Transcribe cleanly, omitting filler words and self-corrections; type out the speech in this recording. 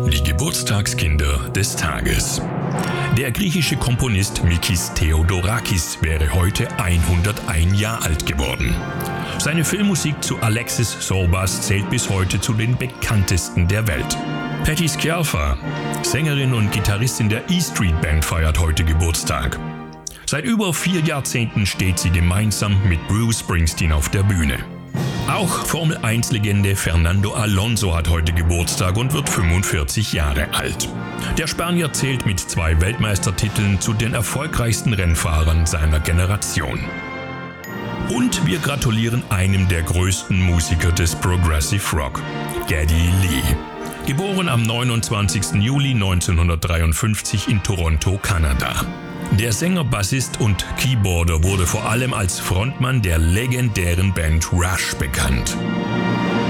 Die Geburtstagskinder des Tages. Der griechische Komponist Mikis Theodorakis wäre heute 101 Jahre alt geworden. Seine Filmmusik zu Alexis Sorbas zählt bis heute zu den bekanntesten der Welt. Patti Scialfa, Sängerin und Gitarristin der E Street Band, feiert heute Geburtstag. Seit über 4 Jahrzehnten steht sie gemeinsam mit Bruce Springsteen auf der Bühne. Auch Formel-1-Legende Fernando Alonso hat heute Geburtstag und wird 45 Jahre alt. Der Spanier zählt mit 2 Weltmeistertiteln zu den erfolgreichsten Rennfahrern seiner Generation. Und wir gratulieren einem der größten Musiker des Progressive Rock, Geddy Lee. Geboren am 29. Juli 1953 in Toronto, Kanada. Der Sänger, Bassist und Keyboarder wurde vor allem als Frontmann der legendären Band Rush bekannt.